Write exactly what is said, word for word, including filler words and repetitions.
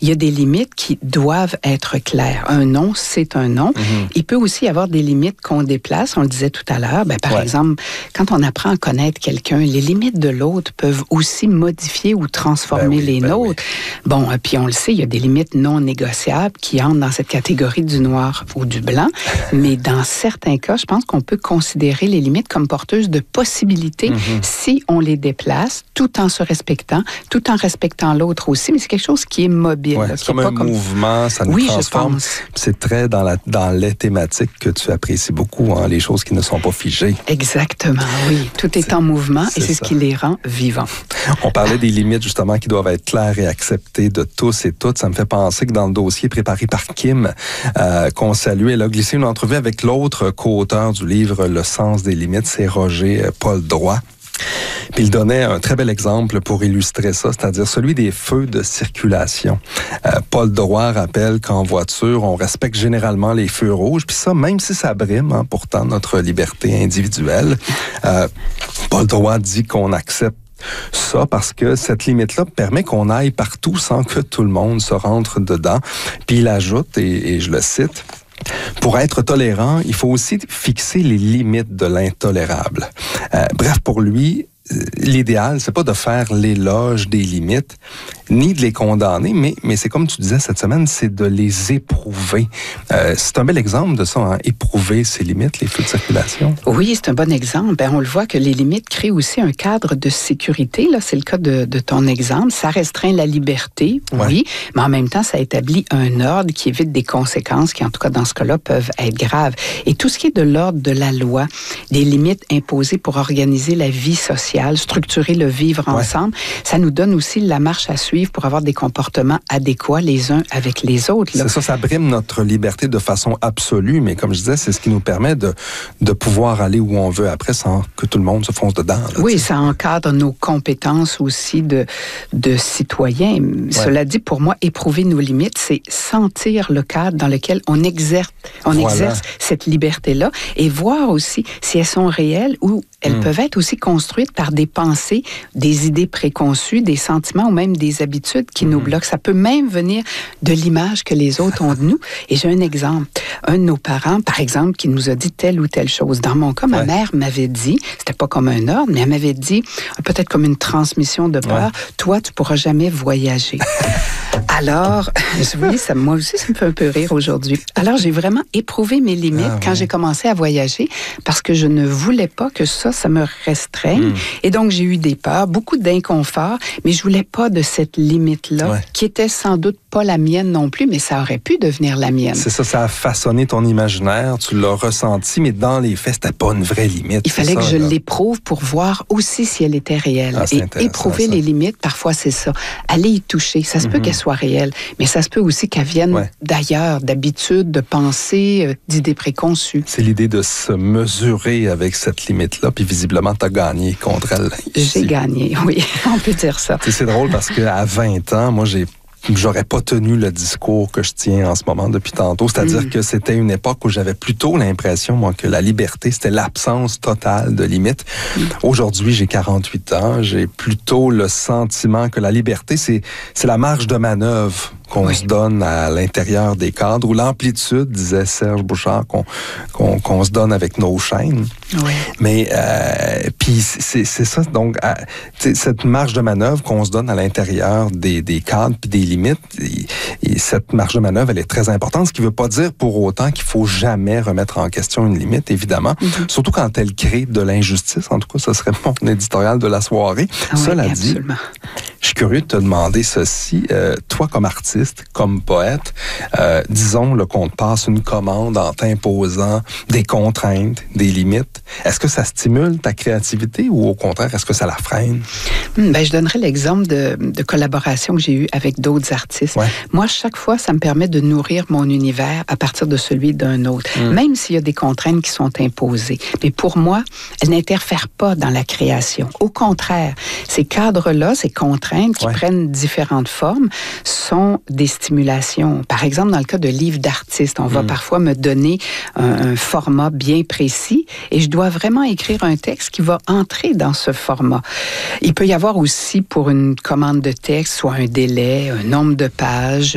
il y a des limites qui doivent être claires. Un non, c'est un non. Mm-hmm. Il peut aussi y avoir des limites qu'on déplace. On le disait tout à l'heure. Ben, par ouais. exemple, quand on apprend à connaître quelqu'un, les limites de l'autre peuvent aussi modifier ou transformer ben oui, les ben nôtres. Oui. Bon, puis on le sait, il y a des limites non négociables qui entrent dans cette catégorie du noir ou du blanc. Mais dans certains cas, je pense qu'on peut considérer les limites comme porteuses de possibilités mm-hmm. si on les déplace, tout en se respectant, tout en respectant l'autre aussi. Mais c'est quelque chose qui est mobile. Ouais, là, c'est comme un comme... mouvement, ça nous oui, transforme. Je pense. C'est très dans, la, dans les thématiques que tu apprécies beaucoup, hein, les choses qui ne sont pas figées. Exactement, oui. Tout est, c'est, en mouvement c'est et c'est ça. Ce qui les rend vivants. On parlait des limites, justement, qui doivent être claires et acceptées de tous et toutes. Ça me fait penser que dans le dossier préparé par Kim, euh, qu'on salue, elle a glissé une entrevue avec l'autre co-auteur du livre « Le sens des limites », c'est Roger Paul Droit. Puis il donnait un très bel exemple pour illustrer ça, c'est-à-dire celui des feux de circulation. Euh, Paul Droit rappelle qu'en voiture, on respecte généralement les feux rouges, puis ça, même si ça brime, hein, pourtant, notre liberté individuelle. Euh, Paul Droit dit qu'on accepte ça parce que cette limite-là permet qu'on aille partout sans que tout le monde se rentre dedans. Puis il ajoute, et, et je le cite, « Pour être tolérant, il faut aussi fixer les limites de l'intolérable. Euh, » Bref, pour lui, l'idéal, c'est pas de faire l'éloge des limites, ni de les condamner, mais, mais c'est comme tu disais cette semaine, c'est de les éprouver. Euh, c'est un bel exemple de ça, hein, éprouver ces limites, les feux de circulation. Oui, c'est un bon exemple. Ben, on le voit que les limites créent aussi un cadre de sécurité. Là, c'est le cas de, de ton exemple. Ça restreint la liberté, ouais. oui, mais en même temps, ça établit un ordre qui évite des conséquences qui, en tout cas, dans ce cas-là, peuvent être graves. Et tout ce qui est de l'ordre de la loi, des limites imposées pour organiser la vie sociale, structurer le vivre ouais. ensemble, ça nous donne aussi la marche à suivre pour avoir des comportements adéquats les uns avec les autres. Là. C'est ça, ça brime notre liberté de façon absolue, mais comme je disais, c'est ce qui nous permet de, de pouvoir aller où on veut après sans que tout le monde se fonce dedans. Là, oui, t'sais. Ça encadre nos compétences aussi de, de citoyens. Ouais. Cela dit, pour moi, éprouver nos limites, c'est sentir le cadre dans lequel on exerce, on voilà. exerce cette liberté-là et voir aussi si elles sont réelles ou elles mmh. peuvent être aussi construites par des pensées, des idées préconçues, des sentiments ou même des habitudes qui mmh. nous bloquent. Ça peut même venir de l'image que les autres ont de nous. Et j'ai un exemple. Un de nos parents, par exemple, qui nous a dit telle ou telle chose. Dans mon cas, ma ouais. mère m'avait dit, c'était pas comme un ordre, mais elle m'avait dit, peut-être comme une transmission de peur, ouais. toi, tu pourras jamais voyager. Alors, oui, ça, moi aussi, ça me fait un peu rire aujourd'hui. Alors, j'ai vraiment éprouvé mes limites ah, quand ouais. j'ai commencé à voyager parce que je ne voulais pas que ça, ça me restreigne. Mm. Et donc, j'ai eu des peurs, beaucoup d'inconfort, mais je voulais pas de cette limite-là, ouais. qui était sans doute pas la mienne non plus, mais ça aurait pu devenir la mienne. C'est ça, ça a façonné ton imaginaire, tu l'as ressenti, mais dans les faits, c'était pas une vraie limite. Il fallait ça, que je là. l'éprouve pour voir aussi si elle était réelle. Ah, et éprouver ça. les limites, parfois, c'est ça. Aller y toucher, ça se mm-hmm. peut qu'elle soit réelle, mais ça se peut aussi qu'elle vienne ouais. d'ailleurs, d'habitudes, de pensées, euh, d'idées préconçues. C'est l'idée de se mesurer avec cette limite-là, puis visiblement, tu as gagné contre elle. Ici. J'ai gagné, oui, on peut dire ça. C'est drôle parce qu'à vingt ans, moi, j'ai j'aurais pas tenu le discours que je tiens en ce moment depuis tantôt. C'est-à-dire mmh. que c'était une époque où j'avais plutôt l'impression, moi, que la liberté, c'était l'absence totale de limites. Mmh. Aujourd'hui, j'ai quarante-huit ans. J'ai plutôt le sentiment que la liberté, c'est, c'est la marge de manœuvre qu'on oui. se donne à l'intérieur des cadres, ou l'amplitude, disait Serge Bouchard, qu'on, qu'on, qu'on se donne avec nos chaînes. Oui. Mais, euh, puis c'est, c'est ça, donc, euh, cette marge de manœuvre qu'on se donne à l'intérieur des, des cadres puis des limites, et, et cette marge de manœuvre, elle est très importante, ce qui ne veut pas dire pour autant qu'il faut jamais remettre en question une limite, évidemment, mm-hmm. surtout quand elle crée de l'injustice. En tout cas, ce serait mon éditorial de la soirée. Ah oui, Cela absolument. dit, je suis curieux de te demander ceci. Euh, toi, comme artiste, comme poète, euh, disons là, qu'on te passe une commande en t'imposant des contraintes, des limites. Est-ce que ça stimule ta créativité ou au contraire, est-ce que ça la freine? Ben, je donnerais l'exemple de, de collaboration que j'ai eue avec d'autres artistes. Ouais. Moi, chaque fois, ça me permet de nourrir mon univers à partir de celui d'un autre, mmh. même s'il y a des contraintes qui sont imposées. Mais pour moi, elles n'interfèrent pas dans la création. Au contraire, ces cadres-là, ces contraintes qui ouais. prennent différentes formes, sont des stimulations. Par exemple, dans le cas de livres d'artistes, on va mmh. parfois me donner un, un format bien précis et je dois vraiment écrire un texte qui va entrer dans ce format. Il peut y avoir aussi, pour une commande de texte, soit un délai, un nombre de pages,